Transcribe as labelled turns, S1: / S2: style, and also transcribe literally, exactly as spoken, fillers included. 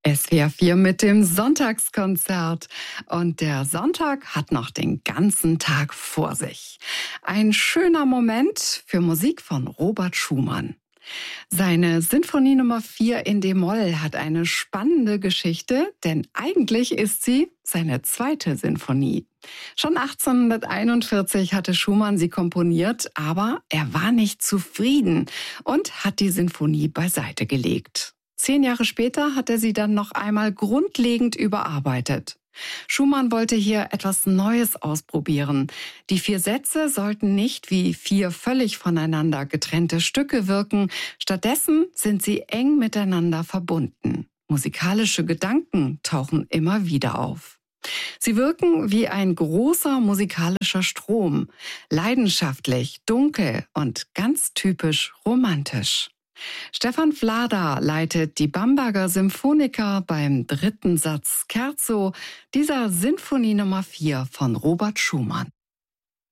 S1: S W R vier mit dem Sonntagskonzert. Und der Sonntag hat noch den ganzen Tag vor sich. Ein schöner Moment für Musik von Robert Schumann. Seine Sinfonie Nummer vier in D-Moll hat eine spannende Geschichte, denn eigentlich ist sie seine zweite Sinfonie. Schon achtzehnhunderteinundvierzig hatte Schumann sie komponiert, aber er war nicht zufrieden und hat die Sinfonie beiseite gelegt. Zehn Jahre später hat er sie dann noch einmal grundlegend überarbeitet. Schumann wollte hier etwas Neues ausprobieren. Die vier Sätze sollten nicht wie vier völlig voneinander getrennte Stücke wirken. Stattdessen sind sie eng miteinander verbunden. Musikalische Gedanken tauchen immer wieder auf. Sie wirken wie ein großer musikalischer Strom, leidenschaftlich, dunkel und ganz typisch romantisch. Stefan Vlada leitet die Bamberger Symphoniker beim dritten Satz Scherzo dieser Sinfonie Nummer vier von Robert Schumann.